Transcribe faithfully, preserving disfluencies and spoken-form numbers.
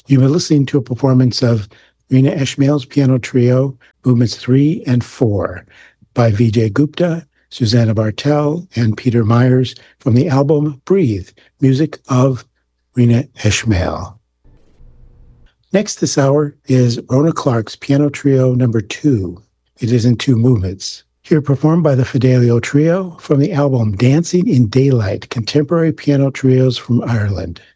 You've been listening to a performance of Rina Esmail's Piano Trio, Movements three and four, by Vijay Gupta, Susanna Bartel, and Peter Myers from the album Breathe, music of Rina Esmail. Next this hour is Rona Clark's Piano Trio number two. It is in two movements. Here performed by the Fidelio Trio from the album Dancing in Daylight, Contemporary Piano Trios from Ireland.